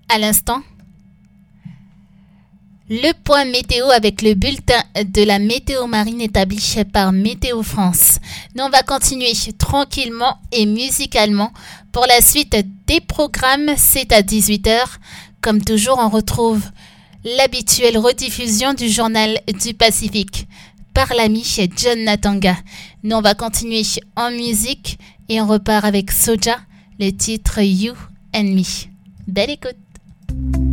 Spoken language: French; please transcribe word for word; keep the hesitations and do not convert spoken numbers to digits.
À l'instant, le point météo avec le bulletin de la météo marine établi par Météo France. Nous, on va continuer tranquillement et musicalement. Pour la suite des programmes, c'est à dix-huit heures. Comme toujours, on retrouve l'habituelle rediffusion du journal du Pacifique par l'ami John Natanga. Nous, on va continuer en musique et on repart avec Soja, le titre You and Me. Belle écoute.